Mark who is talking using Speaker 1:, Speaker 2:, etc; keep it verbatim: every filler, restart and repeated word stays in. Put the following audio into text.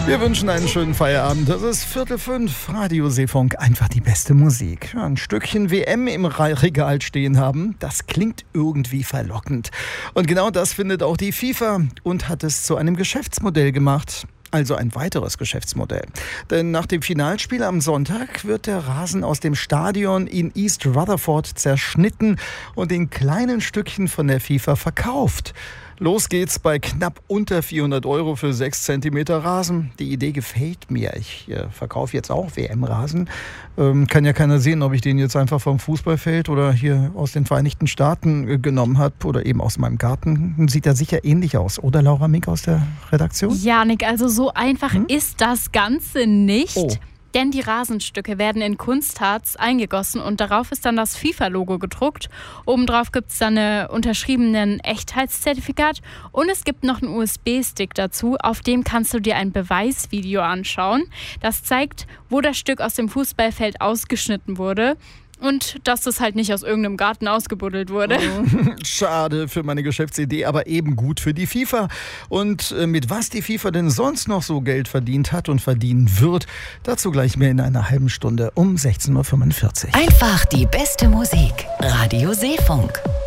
Speaker 1: Wir wünschen einen schönen Feierabend. Das ist Viertel fünf, Radio Seefunk, einfach die beste Musik. Ja, ein Stückchen W M im Regal stehen haben, das klingt irgendwie verlockend. Und genau das findet auch die FIFA und hat es zu einem Geschäftsmodell gemacht. Also ein weiteres Geschäftsmodell. Denn nach dem Finalspiel am Sonntag wird der Rasen aus dem Stadion in East Rutherford zerschnitten und in kleinen Stückchen von der FIFA verkauft. Los geht's bei knapp unter vierhundert Euro für sechs Zentimeter Rasen. Die Idee gefällt mir. Ich äh, verkaufe jetzt auch W M-Rasen. Ähm, kann ja keiner sehen, ob ich den jetzt einfach vom Fußballfeld oder hier aus den Vereinigten Staaten äh, genommen habe oder eben aus meinem Garten. Sieht ja sicher ähnlich aus, oder Laura Mink aus der Redaktion?
Speaker 2: Ja, Nick, also so einfach hm? ist das Ganze nicht.
Speaker 1: Oh.
Speaker 2: Denn die Rasenstücke werden in Kunstharz eingegossen und darauf ist dann das FIFA-Logo gedruckt. Obendrauf gibt es dann einen unterschriebenen Echtheitszertifikat und es gibt noch einen U S B-Stick dazu. Auf dem kannst du dir ein Beweisvideo anschauen. Das zeigt, wo das Stück aus dem Fußballfeld ausgeschnitten wurde. Und dass das halt nicht aus irgendeinem Garten ausgebuddelt wurde.
Speaker 1: Schade für meine Geschäftsidee, aber eben gut für die FIFA. Und mit was die FIFA denn sonst noch so Geld verdient hat und verdienen wird, dazu gleich mehr in einer halben Stunde um sechzehn Uhr fünfundvierzig.
Speaker 3: Einfach die beste Musik. Radio Seefunk.